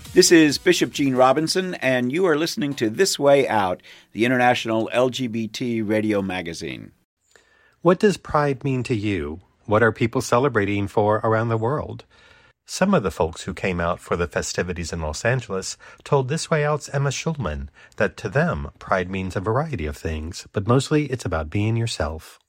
This is Bishop Gene Robinson, and you are listening to This Way Out, the international LGBT radio magazine. What does Pride mean to you? What are people celebrating for around the world? Some of the folks who came out for the festivities in Los Angeles told This Way Out's Emma Schulman that to them, Pride means a variety of things, but mostly it's about being yourself.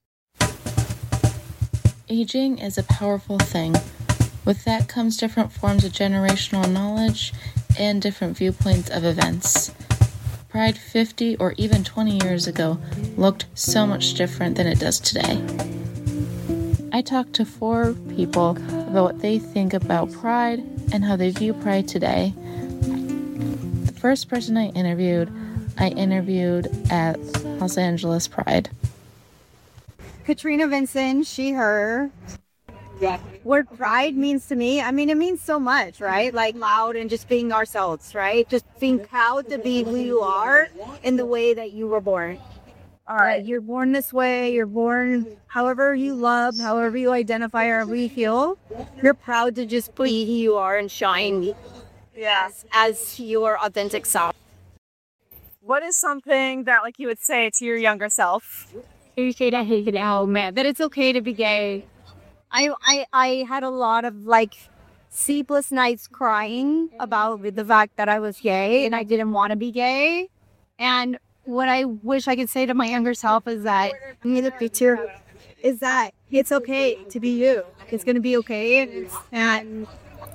Aging is a powerful thing. With that comes different forms of generational knowledge and different viewpoints of events. Pride 50 or even 20 years ago looked so much different than it does today. I talked to 4 people about what they think about Pride and how they view Pride today. The first person I interviewed at Los Angeles Pride. Katrina Vincent, she, her. What pride means to me, I mean, it means so much, right? Like loud and just being ourselves, right? Just being proud to be who you are in the way that you were born. All right, you're born this way, you're born however you love, however you identify, however you feel. You're proud to just be who you are and shine as your authentic self. What is something that like you would say to your younger self? You say that, oh man, that it's okay to be gay. I had a lot of like sleepless nights crying about the fact that I was gay and I didn't want to be gay. And what I wish I could say to my younger self is that in the future is that it's okay to be you. It's going to be okay. And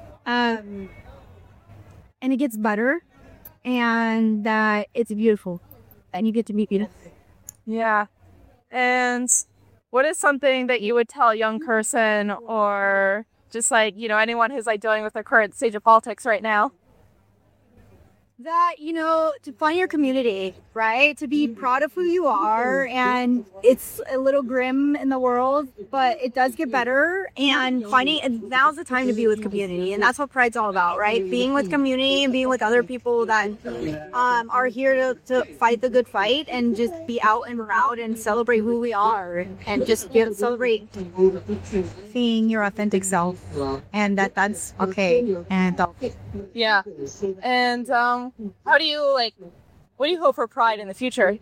it gets better and that it's beautiful and you get to be beautiful. Yeah. And what is something that you would tell a young person or just like, you know, anyone who's like dealing with the current stage of politics right now? That, you know, to find your community, right? To be proud of who you are. And it's a little grim in the world, but it does get better. And now's the time to be with community. And that's what Pride's all about, right? Being with community and being with other people that are here to fight the good fight and just be out and proud and celebrate who we are. And just celebrate being your authentic self. And that's okay. And yeah. And what do you hope for Pride in the future?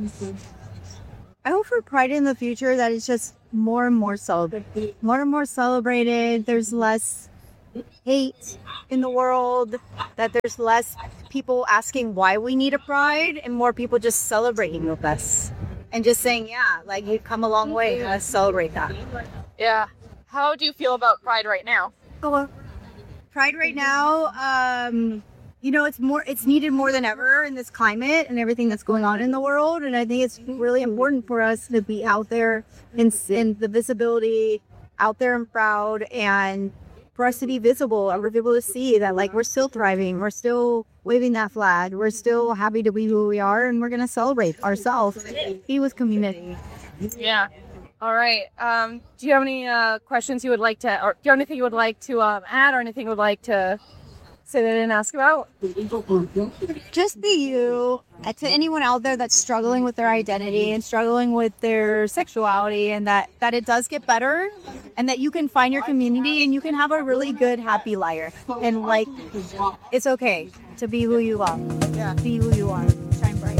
I hope for Pride in the future that it's just more and more celebrated. More and more celebrated. There's less hate in the world. That there's less people asking why we need a Pride and more people just celebrating with us. And just saying, yeah, like you've come a long way. Let's celebrate that. Yeah. How do you feel about Pride right now? Pride right now, you know, it's needed more than ever in this climate and everything that's going on in the world. And I think it's really important for us to be out there in the visibility, out there and proud, and for us to be visible and for people to see that, like, we're still thriving. We're still waving that flag. We're still happy to be who we are, and we're going to celebrate ourselves, be with community. Yeah. All right. Do you have any questions you would like to, or do you have anything you would like to add or anything you would like to say that I didn't ask about? Just be you. To anyone out there that's struggling with their identity and struggling with their sexuality, and that it does get better and that you can find your community and you can have a really good, happy life. And like, it's okay to be who you are. Yeah. Be who you are. Shine bright.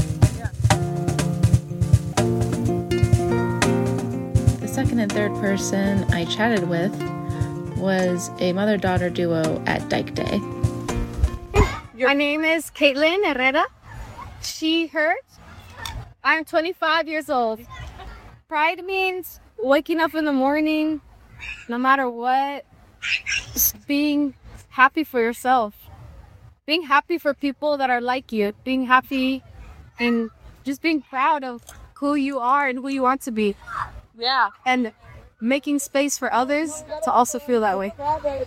The second and third person I chatted with was a mother-daughter duo at Dyke Day. My name is Caitlin Herrera. She, her. I'm 25 years old. Pride means waking up in the morning, no matter what, just being happy for yourself. Being happy for people that are like you. Being happy and just being proud of who you are and who you want to be. Yeah. And making space for others to also feel that way.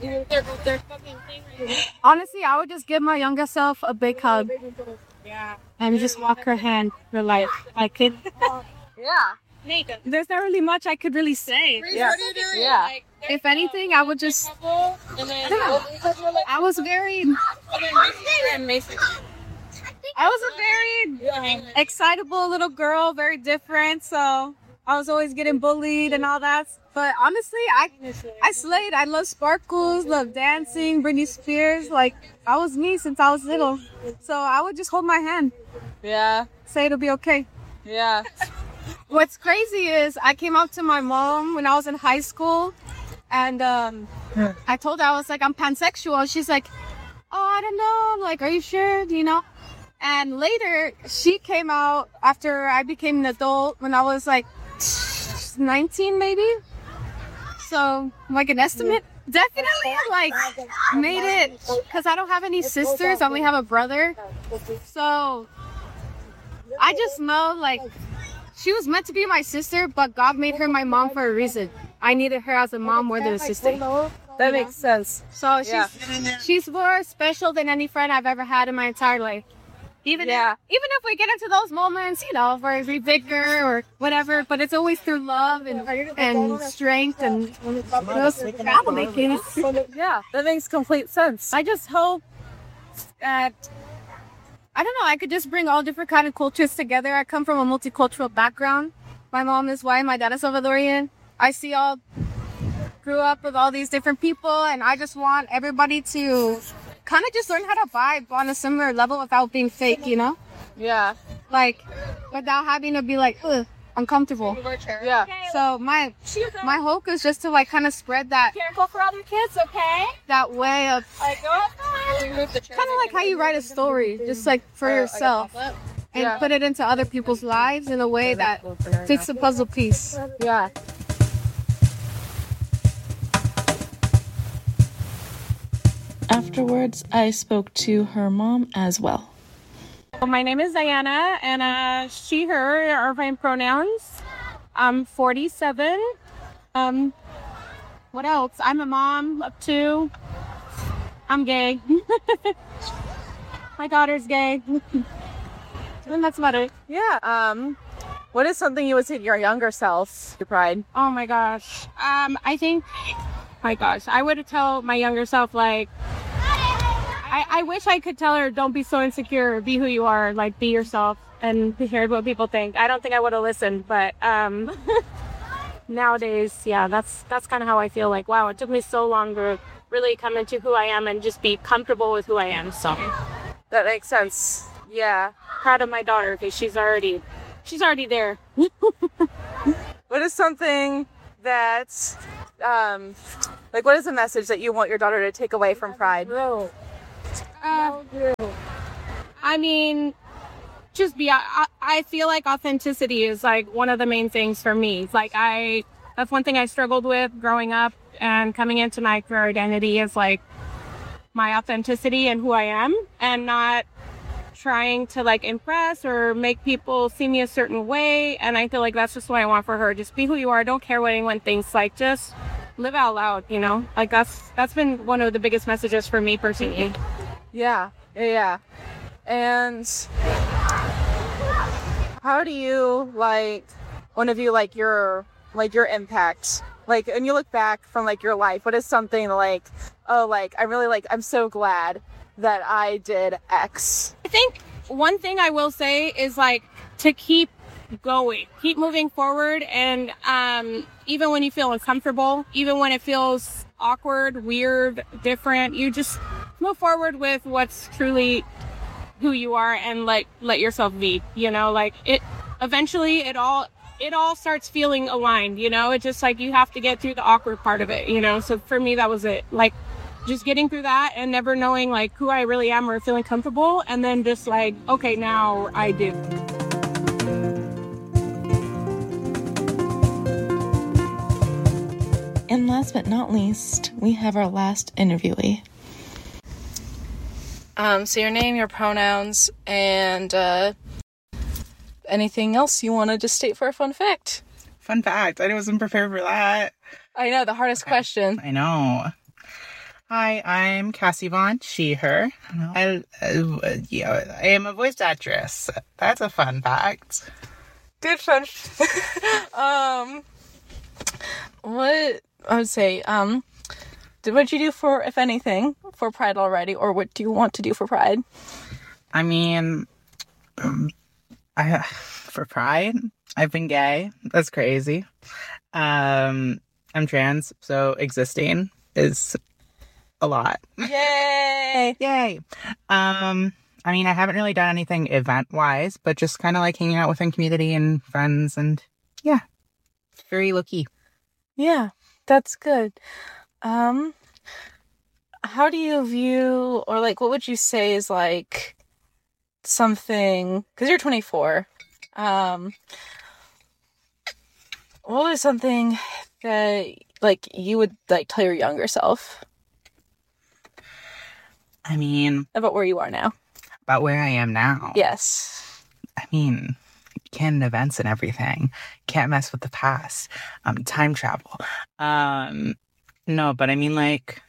Honestly, I would just give my younger self a big hug. And just walk her hand for life. I could. Yeah. There's not really much I could really say. Yeah. Yeah. If anything, I would just. I was a very excitable little girl, very different. So I was always getting bullied and all that. But honestly, I slayed. I love sparkles, love dancing, Britney Spears. Like, I was me since I was little. So I would just hold my hand. Yeah. Say it'll be okay. Yeah. What's crazy is I came up to my mom when I was in high school, and I told her, I was like, I'm pansexual. She's like, oh, I don't know. Like, are you sure? You know? And later, she came out after I became an adult when I was like 19 maybe. So, like an estimate. Definitely, like, made it, because I don't have any sisters. I only have a brother. So, I just know, like, she was meant to be my sister, but God made her my mom for a reason. I needed her as a mom more than a sister. That makes sense. So she's more special than any friend I've ever had in my entire life. Even if we get into those moments, you know, where we bicker or whatever, but it's always through love and strength and those making. Yeah, that makes complete sense. I just hope that, I don't know, I could just bring all different kind of cultures together. I come from a multicultural background. My mom is white, my dad is Salvadorian. I grew up with all these different people, and I just want everybody to kind of just learn how to vibe on a similar level without being fake, you know? Yeah. Like, without having to be like, ugh, uncomfortable. Yeah. So my hope is just to like kind of spread that. Careful for other kids, okay? That way of kind of like how you write a story, just like for yourself, and put it into other people's lives in a way that fits the puzzle piece. Yeah. Afterwards, I spoke to her mom as well. My name is Diana, and she, her are my pronouns. I'm 47. What else? I'm a mom of 2. I'm gay. My daughter's gay. And that's about it. Yeah. What is something you would say to your younger self, your pride? Oh my gosh. I think, I would tell my younger self, like, I wish I could tell her, don't be so insecure, be who you are, like, be yourself, and be cared what people think. I don't think I would have listened, but nowadays, yeah, that's kind of how I feel. Like, wow, it took me so long to really come into who I am and just be comfortable with who I am. So that makes sense. Yeah. Proud of my daughter, because she's already there. What is something that, like, what is a message that you want your daughter to take away from Pride? I mean, just be, I feel like authenticity is like one of the main things for me. Like that's one thing I struggled with growing up, and coming into my queer identity is like my authenticity and who I am, and not trying to like impress or make people see me a certain way. And I feel like that's just what I want for her. Just be who you are. Don't care what anyone thinks. Like, just live out loud, you know? Like, that's been one of the biggest messages for me personally. Yeah. And how do you, like, one of you, like, your impact, like, and you look back from like your life, what is something like, oh, like, I'm so glad that I did X? I think one thing I will say is like to keep going, keep moving forward, and even when you feel uncomfortable, even when it feels awkward, weird, different, you just move forward with what's truly who you are, and like let yourself be, you know? Like, it eventually it all starts feeling aligned, you know? It's just like you have to get through the awkward part of it, you know? So for me, that was it. Like, just getting through that and never knowing like who I really am or feeling comfortable, and then just like, okay, now I do. And last but not least, we have our last interviewee. So your name, your pronouns, and anything else you want to just state for a fun fact. Fun fact. I wasn't prepared for that. I know, the hardest question. I know. Hi, I'm Cassie Vaughn, she, her. I am a voice actress. That's a fun fact. Good fun. What I would say, what you do for, if anything, for Pride already, or what do you want to do for Pride? I mean, for Pride, I've been gay. That's crazy. I'm trans, so existing is a lot. Yay! Yay! I mean, I haven't really done anything event-wise, but just kind of like hanging out within community and friends, and yeah, very low-key. Yeah, that's good. How do you view, or like, what would you say is like something, because you're 24, what is something that like you would like tell your younger self? I mean, about where you are now. About where I am now? Yes. I mean, canon events and everything. Can't mess with the past. Time travel. No, but I mean, like,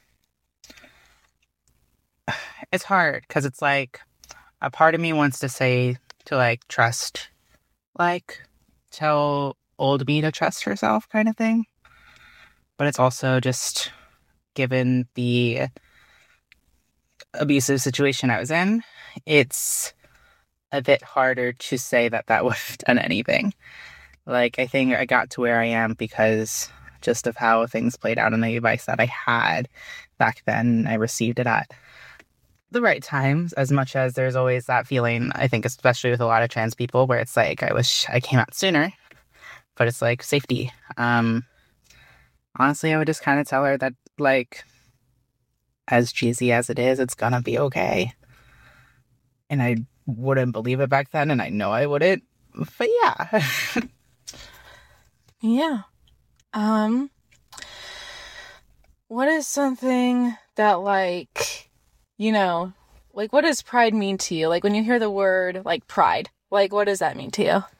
it's hard because it's like a part of me wants to say to like trust, like tell old me to trust herself kind of thing. But it's also just given the abusive situation I was in, it's a bit harder to say that that would have done anything. Like, I think I got to where I am because just of how things played out and the advice that I had back then. I received it at the right times, as much as there's always that feeling, I think, especially with a lot of trans people, where it's like, I wish I came out sooner, but it's like safety. Honestly, I would just kind of tell her that, like, as cheesy as it is, it's gonna be okay. And I wouldn't believe it back then, and I know I wouldn't, but yeah. Yeah. What is something that, like, you know, like, what does pride mean to you? Like, when you hear the word, like, pride, like, what does that mean to you?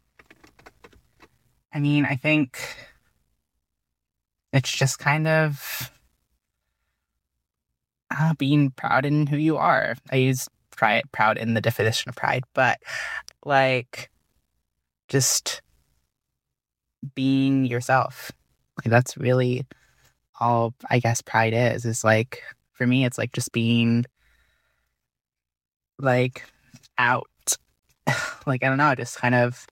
I mean, I think it's just kind of being proud in who you are. I use proud in the definition of pride, but, like, just being yourself. Like, that's really all I guess pride is like, for me, it's like just being, like, out. Like, I don't know, just kind of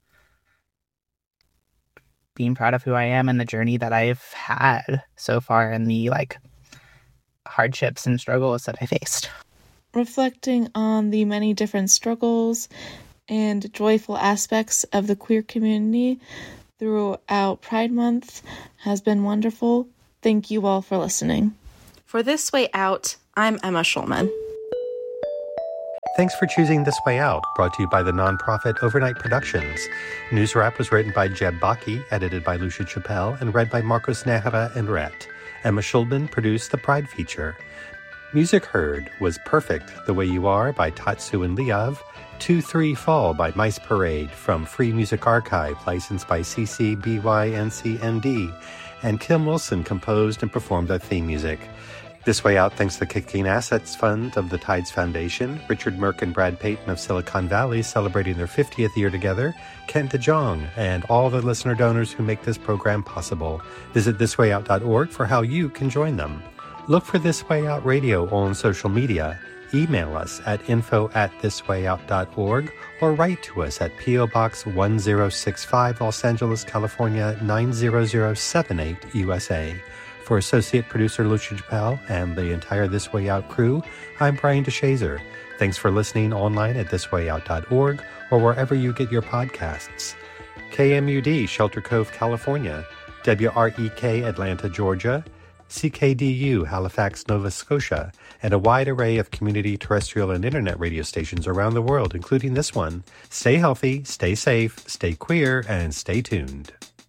being proud of who I am and the journey that I've had so far and the, like, hardships and struggles that I faced. Reflecting on the many different struggles and joyful aspects of the queer community throughout Pride Month has been wonderful. Thank you all for listening. For This Way Out, I'm Emma Schulman. Thanks for choosing This Way Out, brought to you by the nonprofit Overnight Productions. News Wrap was written by Jeb Baki, edited by Lucia Chappelle, and read by Marcos Nahara and Rhett. Emma Schulman produced the Pride feature. Music heard was Perfect the Way You Are by Tatsu and Liav, 2-3 Fall by Mice Parade from Free Music Archive, licensed by CC BY NCND, and Kim Wilson composed and performed the theme music. This Way Out thanks the Kicking Assets Fund of the Tides Foundation, Richard Merck and Brad Payton of Silicon Valley celebrating their 50th year together, Ken DeJong, and all the listener donors who make this program possible. Visit thiswayout.org for how you can join them. Look for This Way Out Radio on social media. Email us at info@thiswayout.org or write to us at P.O. Box 1065, Los Angeles, California 90078, USA. For associate producer Lucia Chappelle and the entire This Way Out crew, I'm Brian DeShazer. Thanks for listening online at thiswayout.org or wherever you get your podcasts. KMUD, Shelter Cove, California. WREK, Atlanta, Georgia. CKDU, Halifax, Nova Scotia, and a wide array of community terrestrial and internet radio stations around the world, including this one. Stay healthy, stay safe, stay queer, and stay tuned.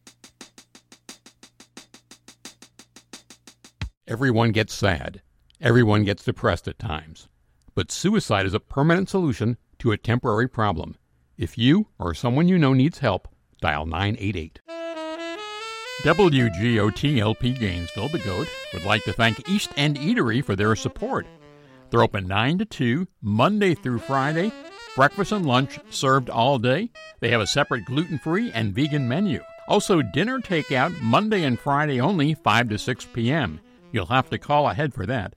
Everyone gets sad. Everyone gets depressed at times. But suicide is a permanent solution to a temporary problem. If you or someone you know needs help, dial 988. WGOT-LP Gainesville, The Goat, would like to thank East End Eatery for their support. They're open 9 to 2, Monday through Friday, breakfast and lunch served all day. They have a separate gluten-free and vegan menu. Also, dinner takeout Monday and Friday only, 5 to 6 p.m. You'll have to call ahead for that.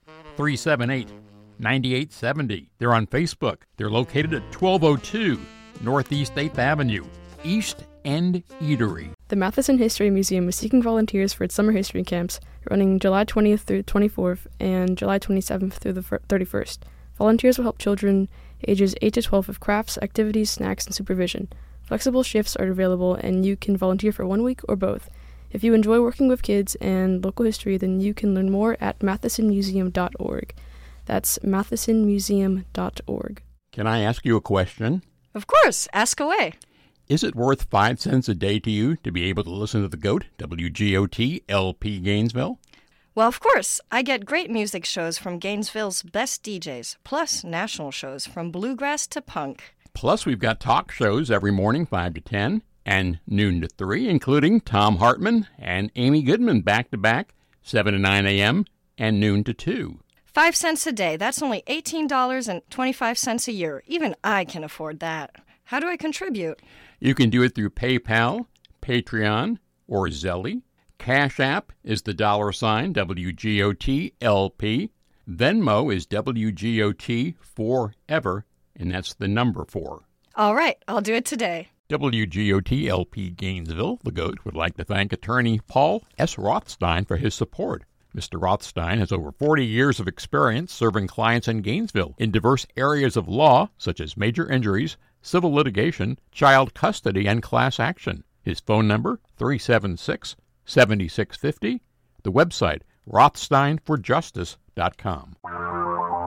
378-9870. They're on Facebook. They're located at 1202 Northeast 8th Avenue, East and Eatery. The Matheson History Museum is seeking volunteers for its summer history camps, running July 20th through 24th and July 27th through the 31st. Volunteers will help children ages 8 to 12 with crafts, activities, snacks, and supervision. Flexible shifts are available, and you can volunteer for 1 week or both. If you enjoy working with kids and local history, then you can learn more at mathesonmuseum.org. That's mathesonmuseum.org. Can I ask you a question? Of course, ask away. Is it worth 5 cents a day to you to be able to listen to The GOAT, WGOT, LP Gainesville? Well, of course. I get great music shows from Gainesville's best DJs, plus national shows from bluegrass to punk. Plus, we've got talk shows every morning, 5 to 10, and noon to 3, including Tom Hartman and Amy Goodman back-to-back, 7 to 9 a.m. and noon to 2. 5 cents a day. That's only $18.25 a year. Even I can afford that. How do I contribute? You can do it through PayPal, Patreon, or Zelle. Cash App is the $ WGOT-LP. Venmo is WGOT Forever, and that's the number 4. All right, I'll do it today. WGOT-LP Gainesville, The GOAT, would like to thank attorney Paul S. Rothstein for his support. Mr. Rothstein has over 40 years of experience serving clients in Gainesville in diverse areas of law, such as major injuries, civil litigation, child custody, and class action. His phone number, 376-7650. The website, rothsteinforjustice.com.